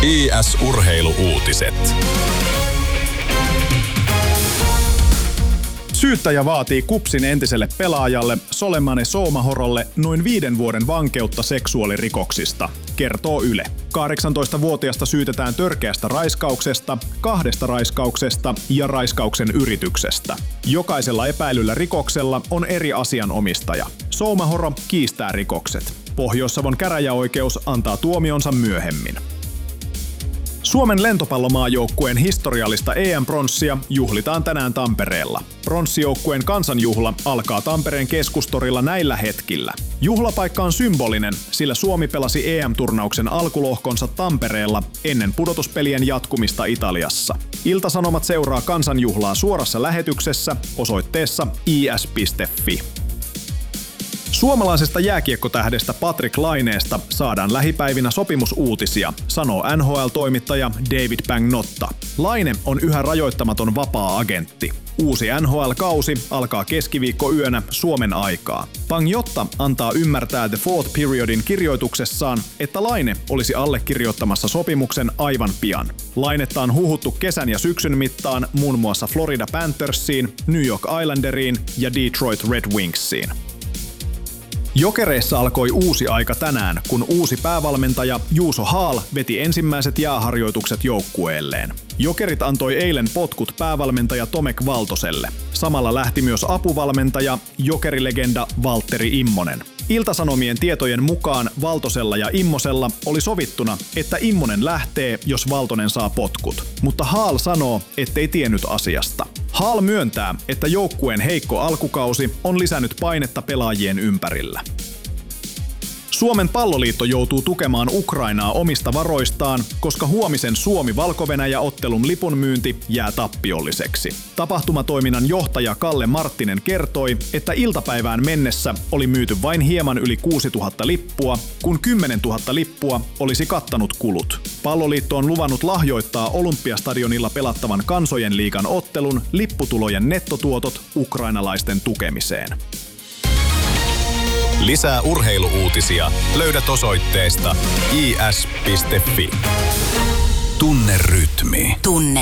IS-urheilu-uutiset. Syyttäjä vaatii KuPSin entiselle pelaajalle Soleimani Soumahorolle noin 5 vuoden vankeutta seksuaalirikoksista, kertoo Yle. 18-vuotiasta syytetään törkeästä raiskauksesta, 2 raiskauksesta ja raiskauksen yrityksestä. Jokaisella epäilyllä rikoksella on eri asianomistaja. Soumahoro kiistää rikokset. Pohjois-Savon käräjäoikeus antaa tuomionsa myöhemmin. Suomen lentopallomaajoukkueen historiallista EM-pronssia juhlitaan tänään Tampereella. Pronssijoukkueen kansanjuhla alkaa Tampereen keskustorilla näillä hetkillä. Juhlapaikka on symbolinen, sillä Suomi pelasi EM-turnauksen alkulohkonsa Tampereella ennen pudotuspelien jatkumista Italiassa. Ilta-Sanomat seuraa kansanjuhlaa suorassa lähetyksessä osoitteessa is.fi. Suomalaisesta jääkiekkotähdestä Patrik Laineesta saadaan lähipäivinä sopimusuutisia, sanoo NHL-toimittaja David Pagnotta. Laine on yhä rajoittamaton vapaa-agentti. Uusi NHL-kausi alkaa keskiviikkoyönä Suomen aikaa. Pagnotta antaa ymmärtää The Fourth Periodin kirjoituksessaan, että Laine olisi allekirjoittamassa sopimuksen aivan pian. Lainetta on huhuttu kesän ja syksyn mittaan muun muassa Florida Panthersiin, New York Islanderiin ja Detroit Red Wingsiin. Jokereissa alkoi uusi aika tänään, kun uusi päävalmentaja Juuso Haal veti ensimmäiset jääharjoitukset joukkueelleen. Jokerit antoi eilen potkut päävalmentaja Tomek Valtoselle. Samalla lähti myös apuvalmentaja, jokerilegenda Valtteri Immonen. Ilta-Sanomien tietojen mukaan Valtosella ja Immosella oli sovittuna, että Immonen lähtee, jos Valtonen saa potkut. Mutta Haal sanoo, ettei tiennyt asiasta. Haal myöntää, että joukkueen heikko alkukausi on lisännyt painetta pelaajien ympärillä. Suomen palloliitto joutuu tukemaan Ukrainaa omista varoistaan, koska huomisen Suomi-Valko-Venäjä-ottelun lipunmyynti jää tappiolliseksi. Tapahtumatoiminnan johtaja Kalle Marttinen kertoi, että iltapäivään mennessä oli myyty vain hieman yli 6 000 lippua, kun 10 000 lippua olisi kattanut kulut. Palloliitto on luvannut lahjoittaa Olympiastadionilla pelattavan Kansojen liigan ottelun lipputulojen nettotuotot ukrainalaisten tukemiseen. Lisää urheilu-uutisia löydät osoitteesta is.fi. Tunne rytmi. Tunne